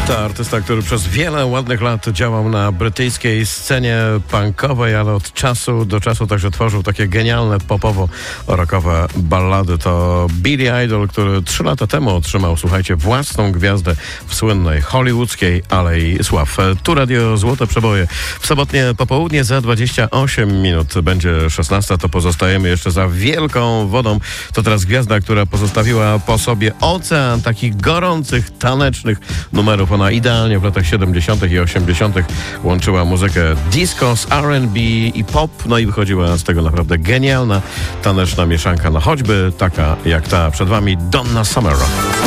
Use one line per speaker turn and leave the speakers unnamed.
To artysta, który przez wiele ładnych lat działał na brytyjskiej scenie punkowej, ale od czasu do czasu także tworzył takie genialne popowo-rockowe ballady. To Billy Idol, który 3 lata temu otrzymał, słuchajcie, własną gwiazdę w słynnej hollywoodzkiej Alei Sław. Tu Radio Złote Przeboje. W sobotnie popołudnie za 28 minut będzie 16. To pozostajemy jeszcze za wielką wodą. To teraz gwiazda, która pozostawiła po sobie ocean takich gorących, tanecznych numerów. Ona idealnie w latach 70. i 80. łączyła muzykę disco z R&B i pop, no i wychodziła z tego naprawdę genialna, taneczna mieszanka, no choćby taka jak ta przed wami, Donna Summer.